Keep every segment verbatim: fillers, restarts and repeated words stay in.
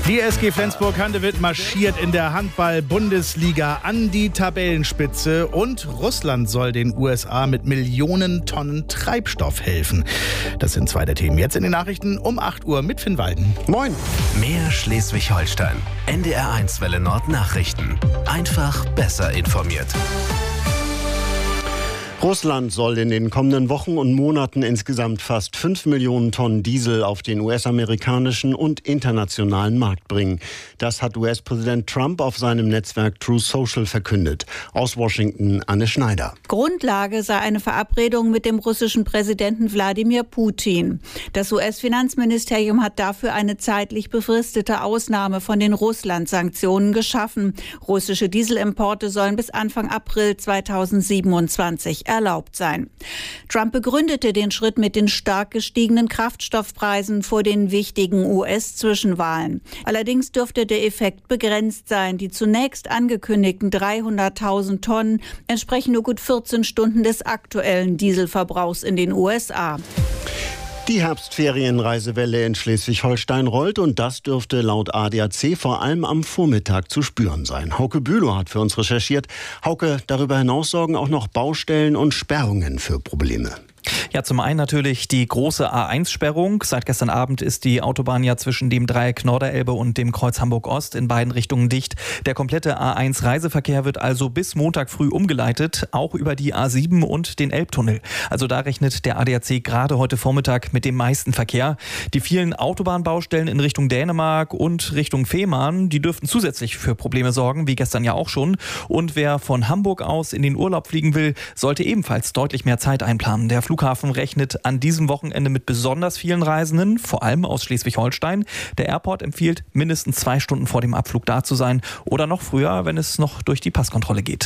Die S G Flensburg-Handewitt marschiert in der Handball-Bundesliga an die Tabellenspitze und Russland soll den U S A mit Millionen Tonnen Treibstoff helfen. Das sind zwei der Themen jetzt in den Nachrichten um acht Uhr mit Finn Walden. Moin! Mehr Schleswig-Holstein. N D R eins Welle Nord Nachrichten. Einfach besser informiert. Russland soll in den kommenden Wochen und Monaten insgesamt fast fünf Millionen Tonnen Diesel auf den U S-amerikanischen und internationalen Markt bringen. Das hat U S-Präsident Trump auf seinem Netzwerk Truth Social verkündet. Aus Washington Anne Schneider. Grundlage sei eine Verabredung mit dem russischen Präsidenten Wladimir Putin. Das U S-Finanzministerium hat dafür eine zeitlich befristete Ausnahme von den Russland-Sanktionen geschaffen. Russische Dieselimporte sollen bis Anfang April zweitausendsiebenundzwanzig erlaubt sein. Trump begründete den Schritt mit den stark gestiegenen Kraftstoffpreisen vor den wichtigen U S-Zwischenwahlen. Allerdings dürfte der Effekt begrenzt sein. Die zunächst angekündigten dreihunderttausend Tonnen entsprechen nur gut vierzehn Stunden des aktuellen Dieselverbrauchs in den U S A. Die Herbstferienreisewelle in Schleswig-Holstein rollt und das dürfte laut A D A C vor allem am Vormittag zu spüren sein. Hauke Bülow hat für uns recherchiert. Hauke, darüber hinaus sorgen auch noch Baustellen und Sperrungen für Probleme. Ja, zum einen natürlich die große A eins Sperrung. Seit gestern Abend ist die Autobahn ja zwischen dem Dreieck Norderelbe und dem Kreuz Hamburg-Ost in beiden Richtungen dicht. Der komplette A eins Reiseverkehr wird also bis Montag früh umgeleitet, auch über die A sieben und den Elbtunnel. Also da rechnet der A D A C gerade heute Vormittag mit dem meisten Verkehr. Die vielen Autobahnbaustellen in Richtung Dänemark und Richtung Fehmarn, die dürften zusätzlich für Probleme sorgen, wie gestern ja auch schon. Und wer von Hamburg aus in den Urlaub fliegen will, sollte ebenfalls deutlich mehr Zeit einplanen. Der Flughafen rechnet an diesem Wochenende mit besonders vielen Reisenden, vor allem aus Schleswig-Holstein. Der Airport empfiehlt, mindestens zwei Stunden vor dem Abflug da zu sein oder noch früher, wenn es noch durch die Passkontrolle geht.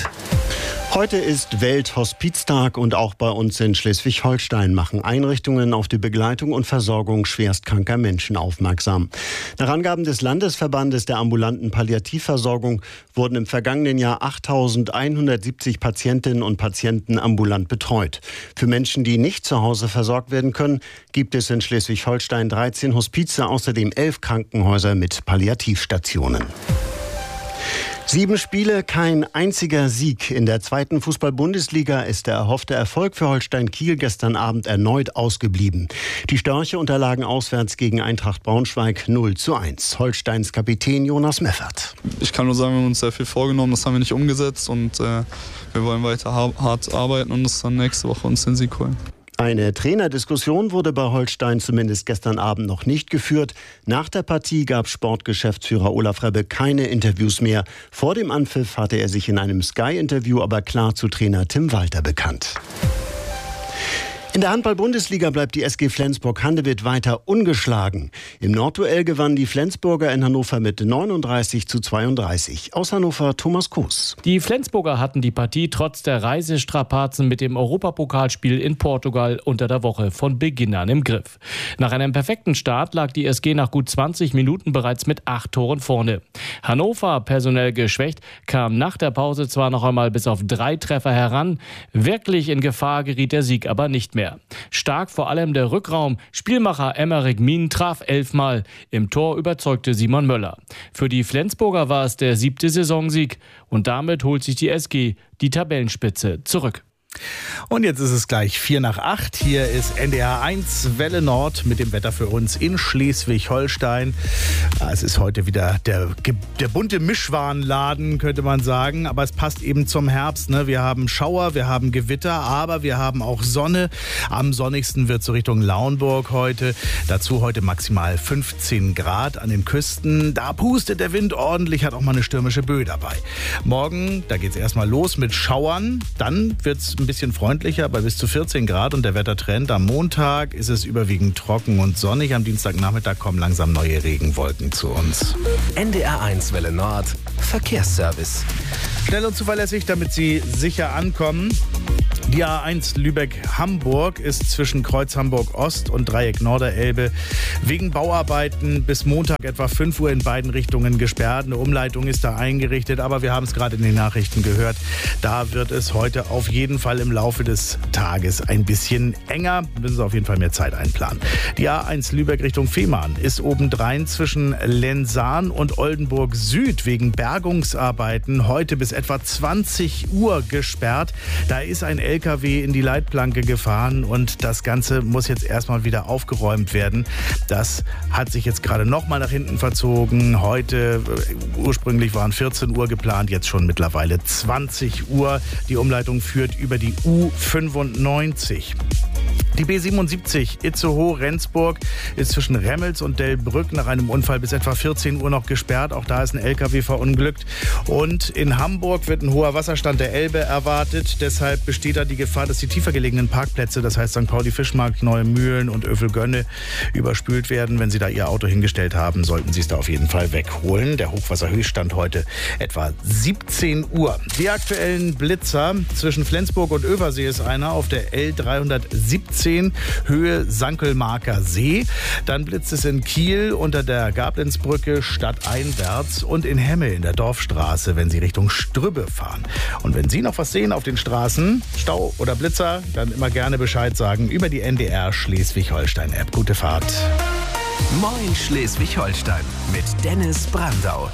Heute ist Welthospiztag und auch bei uns in Schleswig-Holstein machen Einrichtungen auf die Begleitung und Versorgung schwerstkranker Menschen aufmerksam. Nach Angaben des Landesverbandes der ambulanten Palliativversorgung wurden im vergangenen Jahr achttausendeinhundertsiebzig Patientinnen und Patienten ambulant betreut. Für Menschen, die nicht zu Hause versorgt werden können, gibt es in Schleswig-Holstein dreizehn Hospize, außerdem elf Krankenhäuser mit Palliativstationen. Sieben Spiele, kein einziger Sieg. In der zweiten Fußball-Bundesliga ist der erhoffte Erfolg für Holstein Kiel gestern Abend erneut ausgeblieben. Die Störche unterlagen auswärts gegen Eintracht Braunschweig null zu eins. Holsteins Kapitän Jonas Meffert. Ich kann nur sagen, wir haben uns sehr viel vorgenommen, das haben wir nicht umgesetzt und äh, wir wollen weiter hart arbeiten und uns dann nächste Woche uns den Sieg holen. Eine Trainerdiskussion wurde bei Holstein zumindest gestern Abend noch nicht geführt. Nach der Partie gab Sportgeschäftsführer Olaf Rebbe keine Interviews mehr. Vor dem Anpfiff hatte er sich in einem Sky-Interview aber klar zu Trainer Tim Walter bekannt. In der Handball-Bundesliga bleibt die S G Flensburg-Handewitt weiter ungeschlagen. Im Nordduell gewannen die Flensburger in Hannover mit neununddreißig zu zweiunddreißig. Aus Hannover Thomas Kuss. Die Flensburger hatten die Partie trotz der Reisestrapazen mit dem Europapokalspiel in Portugal unter der Woche von Beginn an im Griff. Nach einem perfekten Start lag die S G nach gut zwanzig Minuten bereits mit acht Toren vorne. Hannover, personell geschwächt, kam nach der Pause zwar noch einmal bis auf drei Treffer heran. Wirklich in Gefahr geriet der Sieg aber nicht mehr. Stark vor allem der Rückraum. Spielmacher Emmerich Mien traf elfmal. Im Tor überzeugte Simon Möller. Für die Flensburger war es der siebte Saisonsieg. Und damit holt sich die S G die Tabellenspitze zurück. Und jetzt ist es gleich vier nach acht. Hier ist N D R eins Welle Nord mit dem Wetter für uns in Schleswig-Holstein. Es ist heute wieder der, der bunte Mischwarenladen, könnte man sagen. Aber es passt eben zum Herbst. Ne? Wir haben Schauer, wir haben Gewitter, aber wir haben auch Sonne. Am sonnigsten wird es so Richtung Lauenburg heute. Dazu heute maximal fünfzehn Grad an den Küsten. Da pustet der Wind ordentlich, hat auch mal eine stürmische Böe dabei. Morgen, da geht es erstmal los mit Schauern. Dann wird es ein bisschen freundlicher bei bis zu vierzehn Grad und der Wettertrend. Am Montag ist es überwiegend trocken und sonnig. Am Dienstagnachmittag kommen langsam neue Regenwolken zu uns. N D R eins Welle Nord Verkehrsservice. Schnell und zuverlässig, damit Sie sicher ankommen. Die A eins Lübeck-Hamburg ist zwischen Kreuz Hamburg-Ost und Dreieck Norderelbe wegen Bauarbeiten bis Montag etwa fünf Uhr in beiden Richtungen gesperrt. Eine Umleitung ist da eingerichtet, aber wir haben es gerade in den Nachrichten gehört. Da wird es heute auf jeden Fall im Laufe des Tages ein bisschen enger. Müssen Sie auf jeden Fall mehr Zeit einplanen. Die A eins Lübeck Richtung Fehmarn ist obendrein zwischen Lensahn und Oldenburg Süd wegen Bergungsarbeiten heute bis etwa zwanzig Uhr gesperrt. Da ist ein L K W in die Leitplanke gefahren und das Ganze muss jetzt erstmal wieder aufgeräumt werden. Das hat sich jetzt gerade noch mal nach hinten verzogen. Heute, äh, ursprünglich waren vierzehn Uhr geplant, jetzt schon mittlerweile zwanzig Uhr. Die Umleitung führt über die U fünfundneunzig. Die B siebenundsiebzig Itzehoe-Rendsburg ist zwischen Remmels und Delbrück nach einem Unfall bis etwa vierzehn Uhr noch gesperrt. Auch da ist ein L K W verunglückt. Und in Hamburg wird ein hoher Wasserstand der Elbe erwartet. Deshalb besteht da die Gefahr, dass die tiefer gelegenen Parkplätze, das heißt Sankt Pauli Fischmarkt, Neue Mühlen und Övelgönne, überspült werden. Wenn Sie da Ihr Auto hingestellt haben, sollten Sie es da auf jeden Fall wegholen. Der Hochwasserhöchststand heute etwa siebzehn Uhr. Die aktuellen Blitzer zwischen Flensburg und Översee ist einer auf der L dreihundertsiebzehn, Höhe Sankelmarker See. Dann blitzt es in Kiel unter der Gablenzbrücke stadteinwärts und in Hemme in der Dorfstraße, wenn Sie Richtung Strübbe fahren. Und wenn Sie noch was sehen auf den Straßen, Stau oder Blitzer, dann immer gerne Bescheid sagen über die N D R Schleswig-Holstein-App. Gute Fahrt. Moin Schleswig-Holstein mit Dennis Brandau.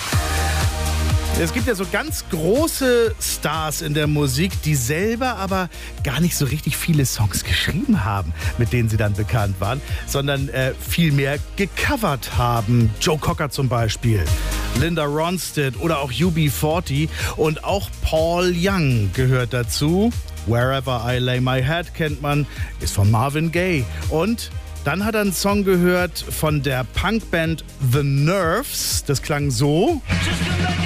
Es gibt ja so ganz große Stars in der Musik, die selber aber gar nicht so richtig viele Songs geschrieben haben, mit denen sie dann bekannt waren, sondern äh, viel mehr gecovert haben. Joe Cocker zum Beispiel, Linda Ronstadt oder auch U B vierzig und auch Paul Young gehört dazu. Wherever I Lay My Head kennt man, ist von Marvin Gaye. Und dann hat er einen Song gehört von der Punkband The Nerves. Das klang so.